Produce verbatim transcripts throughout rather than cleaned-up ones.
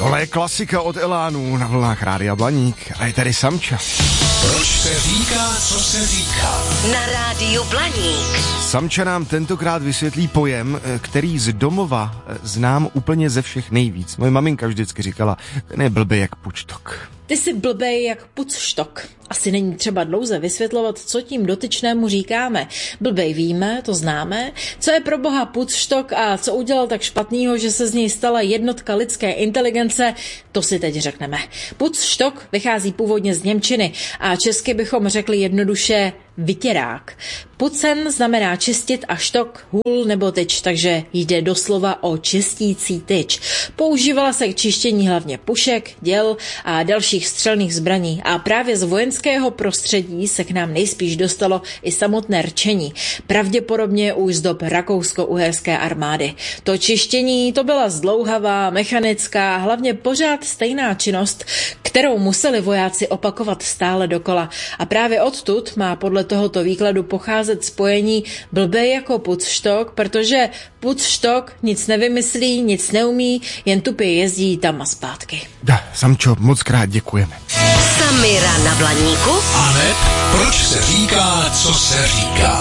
Tohle je klasika od Elánu na vlnách Rádia Blaník a je tady Samča. Proč se říká, co se říká? Na Rádiu Blaník. Samča nám tentokrát vysvětlí pojem, který z domova znám úplně ze všech nejvíc. Moje maminka vždycky říkala, ten je blbej jak pučtok. Ty jsi blbej jak pucštok. Asi není třeba dlouze vysvětlovat, co tím dotyčnému říkáme. Blbej víme, to známe. Co je pro boha pucštok a co udělal tak špatnýho, že se z něj stala jednotka lidské inteligence, to si teď řekneme. Pucštok vychází původně z němčiny a česky bychom řekli jednoduše vytěrák. Pucen znamená čistit a štok, hůl nebo tyč, takže jde doslova o čistící tyč. Používala se k čištění hlavně pušek, děl a dalších střelných zbraní a právě z vojenského prostředí se k nám nejspíš dostalo i samotné rčení. Pravděpodobně už z dob rakousko-uherské armády. To čištění to byla zdlouhavá, mechanická, hlavně pořád stejná činnost, kterou museli vojáci opakovat stále dokola. A právě odtud má podle tohoto výkladu pocházet spojení blbej jako pucštok, protože pucštok nic nevymyslí, nic neumí, jen tupě jezdí tam a zpátky. Da, Samčo, moc krát děkujeme. Samira na Blaníku. Aneb, proč se říká, co se říká?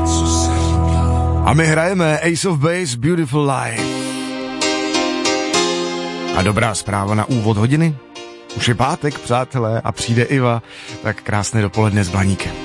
A my hrajeme Ace of Base, Beautiful Lie. A dobrá zpráva na úvod hodiny. Už je pátek, přátelé, a přijde Iva, tak krásné dopoledne s Blaníkem.